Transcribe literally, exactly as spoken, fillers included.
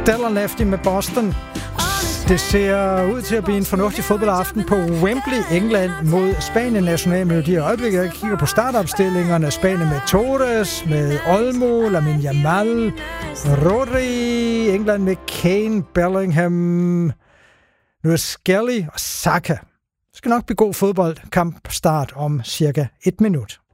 Stellar Lefty med Boston. Det ser ud til at blive en fornuftig fodboldaften på Wembley, England mod Spanien nationalmelodi. I øjeblikket jeg kigger på startopstillingerne. Spanien med Torres, med Olmo, Lamine Yamal, Rodri. England med Kane, Bellingham. Nu er Skelly og Saka. Det skal nok blive god fodbold. Kamp start om cirka et minut.